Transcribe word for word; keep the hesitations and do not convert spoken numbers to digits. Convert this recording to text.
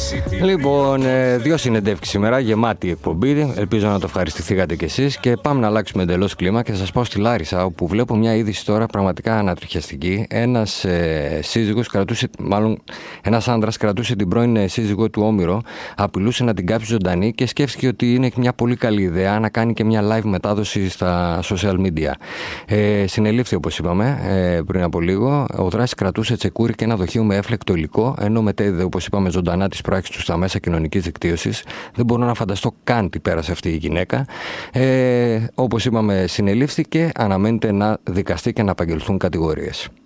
Λοιπόν, δύο συνεντεύξεις σήμερα, γεμάτη εκπομπή. Ελπίζω να το ευχαριστηθήκατε κι εσείς. Και πάμε να αλλάξουμε εντελώς κλίμα και θα σας πάω στη Λάρισα, όπου βλέπω μια είδηση τώρα πραγματικά ανατριχιαστική. Ένας ε, σύζυγος κρατούσε, μάλλον ένας άντρας κρατούσε την πρώην σύζυγό του Όμηρο, απειλούσε να την κάψει ζωντανή και σκέφτηκε ότι είναι μια πολύ καλή ιδέα να κάνει και μια live μετάδοση στα social media. Ε, συνελήφθη, όπως είπαμε ε, πριν από λίγο. Ο δράσης κρατούσε τσεκούρι και ένα δοχείο με έφλεκτο υλικό, ενώ μετέδιδε, όπως είπαμε, ζωντανά τις πράξεις του στα μέσα κοινωνικής δικτύωσης. Δεν μπορώ να φανταστώ καν τι πέρασε αυτή η γυναίκα. Ε, όπως είπαμε, συνελήφθηκε, αναμένεται να δικαστεί και να απαγγελθούν κατηγορίες.